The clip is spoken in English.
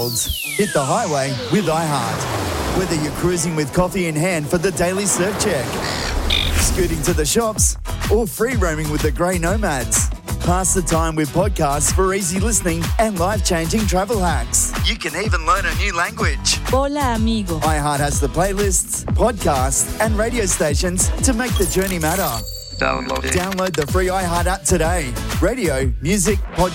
Hit the highway with iHeart. Whether you're cruising with coffee in hand for the daily surf check, scooting to the shops, or free roaming with the Grey Nomads, pass the time with podcasts for easy listening and life-changing travel hacks. You can even learn a new language. Hola, amigo. iHeart has the playlists, podcasts, and radio stations to make the journey matter. Download the free iHeart app today. Radio, music, podcast.